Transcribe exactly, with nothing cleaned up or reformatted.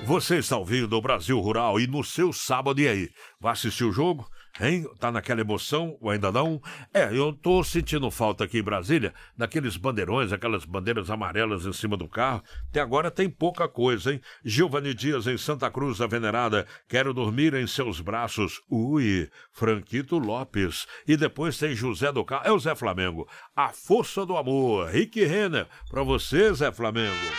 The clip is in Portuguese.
Você está ouvindo o Brasil Rural e no seu sábado, e aí? Vai assistir o jogo? Hein? Tá naquela emoção ou ainda não? É, eu tô sentindo falta aqui em Brasília daqueles bandeirões, aquelas bandeiras amarelas em cima do carro. Até agora tem pouca coisa, hein? Giovanni Dias em Santa Cruz da Venerada, quero dormir em seus braços. Ui, Franquito Lopes. E depois tem José do Carmo. É o Zé Flamengo. A força do amor. Rick Renner. Pra você, Zé Flamengo.